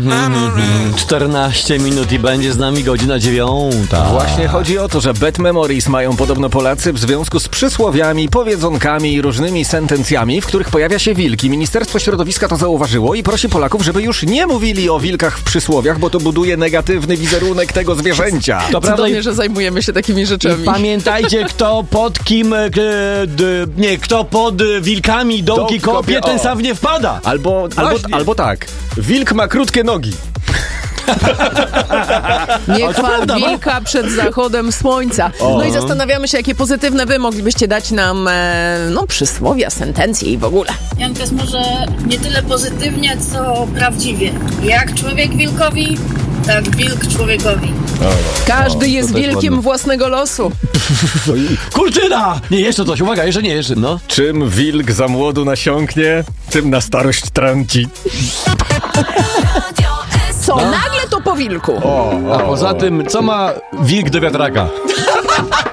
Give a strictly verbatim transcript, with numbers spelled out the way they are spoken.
czternaście minut i będzie z nami godzina dziewiąta. Właśnie chodzi o to, że Bad Memories mają podobno Polacy w związku z przysłowiami, powiedzonkami i różnymi sentencjami, w których pojawia się wilk. I Ministerstwo Środowiska to zauważyło i prosi Polaków, żeby już nie mówili o wilkach w przysłowiach, bo to buduje negatywny wizerunek tego zwierzęcia. To prawda, że zajmujemy się takimi rzeczami. I pamiętajcie, kto pod kim, e, d, nie, kto pod wilkami dołki Dołki kopie, kopie, ten o. sam nie wpada. Albo, albo, albo tak. Wilk ma krótkie nogi. Nie Ale to chwal prawda, no. wilka przed zachodem słońca. O. No i zastanawiamy się, jakie pozytywne wy moglibyście dać nam e, no, przysłowia, sentencje i w ogóle. Janka jest może nie tyle pozytywnie, co prawdziwie. Jak człowiek wilkowi, tak wilk człowiekowi. Każdy O, jest to też wilkiem ładne. własnego losu. Kurtyna! Nie, jeszcze coś, uwaga, jeszcze nie, jeszcze, no. Czym wilk za młodu nasiąknie, tym na starość trąci. Co, nagle to po wilku. A poza tym, co ma wilk do wiatraka?